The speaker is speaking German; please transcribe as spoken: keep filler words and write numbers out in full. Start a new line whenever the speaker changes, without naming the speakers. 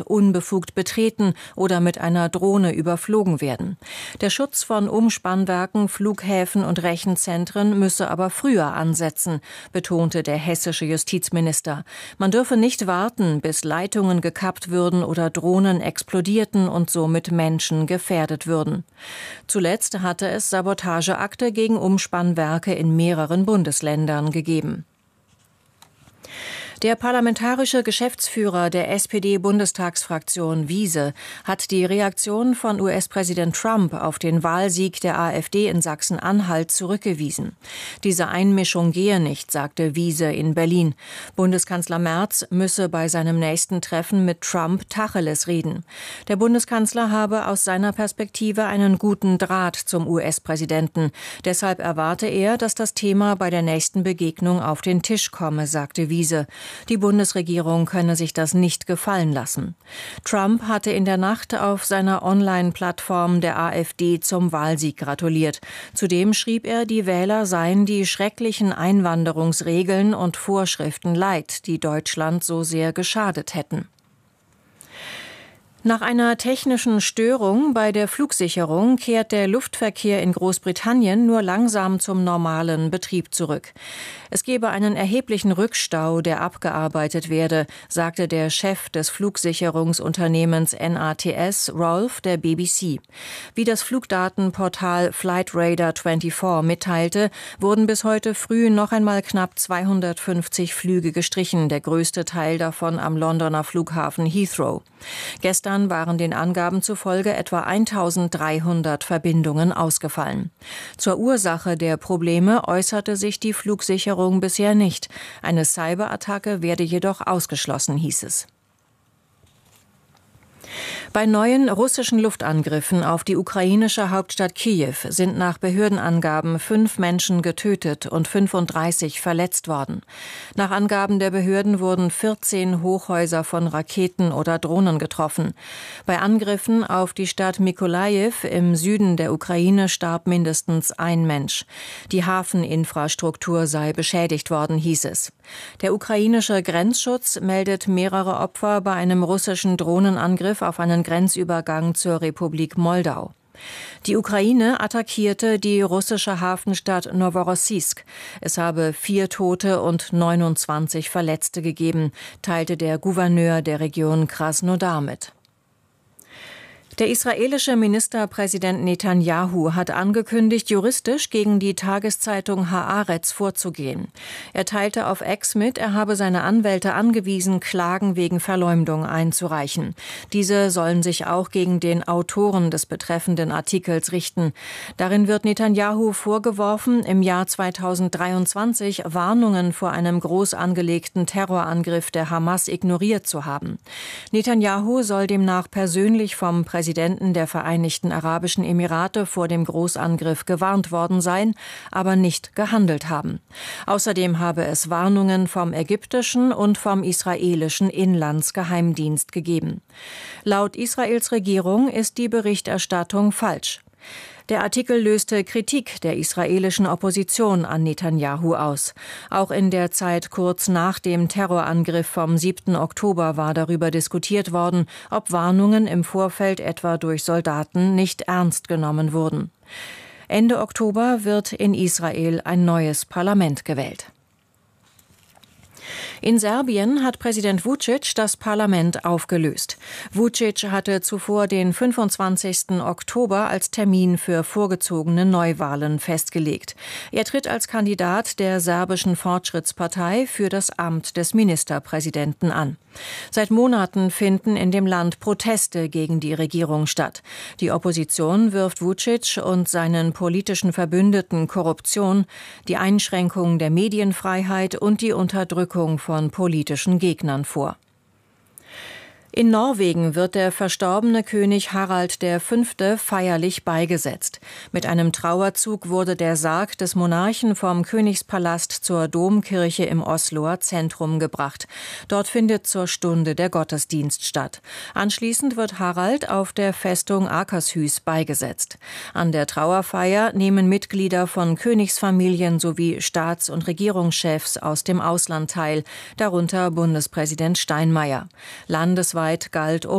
unbefugt betreten oder mit einer Drohne überflogen werden. Der Schutz von Umspannwerken, Flughäfen und Rechenzentren müsse aber früher ansetzen, betonte der hessische Justizminister. Man dürfe nicht warten, bis Leitungen gekappt würden oder Drohnen explodierten und somit Menschen gefährdet würden. Zuletzt hatte es Sabotageakte gegen Umspannwerke in mehreren Bundesländern gegeben. Der parlamentarische Geschäftsführer der S P D-Bundestagsfraktion Wiese hat die Reaktion von U S-Präsident Trump auf den Wahlsieg der AfD in Sachsen-Anhalt zurückgewiesen. Diese Einmischung gehe nicht, sagte Wiese in Berlin. Bundeskanzler Merz müsse bei seinem nächsten Treffen mit Trump Tacheles reden. Der Bundeskanzler habe aus seiner Perspektive einen guten Draht zum U S-Präsidenten. Deshalb erwarte er, dass das Thema bei der nächsten Begegnung auf den Tisch komme, sagte Wiese. Die Bundesregierung könne sich das nicht gefallen lassen. Trump hatte in der Nacht auf seiner Online-Plattform der AfD zum Wahlsieg gratuliert. Zudem schrieb er, die Wähler seien die schrecklichen Einwanderungsregeln und Vorschriften leid, die Deutschland so sehr geschadet hätten. Nach einer technischen Störung bei der Flugsicherung kehrt der Luftverkehr in Großbritannien nur langsam zum normalen Betrieb zurück. Es gebe einen erheblichen Rückstau, der abgearbeitet werde, sagte der Chef des Flugsicherungsunternehmens N A T S, Rolf, der B B C. Wie das Flugdatenportal Flightradar vierundzwanzig mitteilte, wurden bis heute früh noch einmal knapp zweihundertfünfzig Flüge gestrichen, der größte Teil davon am Londoner Flughafen Heathrow. Gestern waren den Angaben zufolge etwa eintausenddreihundert Verbindungen ausgefallen. Zur Ursache der Probleme äußerte sich die Flugsicherung bisher nicht. Eine Cyberattacke werde jedoch ausgeschlossen, hieß es. Bei neuen russischen Luftangriffen auf die ukrainische Hauptstadt Kiew sind nach Behördenangaben fünf Menschen getötet und fünfunddreißig verletzt worden. Nach Angaben der Behörden wurden vierzehn Hochhäuser von Raketen oder Drohnen getroffen. Bei Angriffen auf die Stadt Mykolajiw im Süden der Ukraine starb mindestens ein Mensch. Die Hafeninfrastruktur sei beschädigt worden, hieß es. Der ukrainische Grenzschutz meldet mehrere Opfer bei einem russischen Drohnenangriff auf einen Grenzübergang zur Republik Moldau. Die Ukraine attackierte die russische Hafenstadt Noworossiysk. Es habe vier Tote und neunundzwanzig Verletzte gegeben, teilte der Gouverneur der Region Krasnodar mit. Der israelische Ministerpräsident Netanyahu hat angekündigt, juristisch gegen die Tageszeitung Haaretz vorzugehen. Er teilte auf X mit, er habe seine Anwälte angewiesen, Klagen wegen Verleumdung einzureichen. Diese sollen sich auch gegen den Autoren des betreffenden Artikels richten. Darin wird Netanyahu vorgeworfen, im Jahr zweitausenddreiundzwanzig Warnungen vor einem groß angelegten Terrorangriff der Hamas ignoriert zu haben. Netanyahu soll demnach persönlich vom Präsidenten Präsidenten der Vereinigten Arabischen Emirate vor dem Großangriff gewarnt worden sein, aber nicht gehandelt haben. Außerdem habe es Warnungen vom ägyptischen und vom israelischen Inlandsgeheimdienst gegeben. Laut Israels Regierung ist die Berichterstattung falsch. Der Artikel löste Kritik der israelischen Opposition an Netanyahu aus. Auch in der Zeit kurz nach dem Terrorangriff vom siebten Oktober war darüber diskutiert worden, ob Warnungen im Vorfeld etwa durch Soldaten nicht ernst genommen wurden. Ende Oktober wird in Israel ein neues Parlament gewählt. In Serbien hat Präsident Vučić das Parlament aufgelöst. Vučić hatte zuvor den fünfundzwanzigsten Oktober als Termin für vorgezogene Neuwahlen festgelegt. Er tritt als Kandidat der serbischen Fortschrittspartei für das Amt des Ministerpräsidenten an. Seit Monaten finden in dem Land Proteste gegen die Regierung statt. Die Opposition wirft Vučić und seinen politischen Verbündeten Korruption, die Einschränkung der Medienfreiheit und die Unterdrückung von politischen Gegnern vor. In Norwegen wird der verstorbene König Harald der Fünfte feierlich beigesetzt. Mit einem Trauerzug wurde der Sarg des Monarchen vom Königspalast zur Domkirche im Osloer Zentrum gebracht. Dort findet zur Stunde der Gottesdienst statt. Anschließend wird Harald auf der Festung Akershus beigesetzt. An der Trauerfeier nehmen Mitglieder von Königsfamilien sowie Staats- und Regierungschefs aus dem Ausland teil, darunter Bundespräsident Steinmeier. Landesweit galt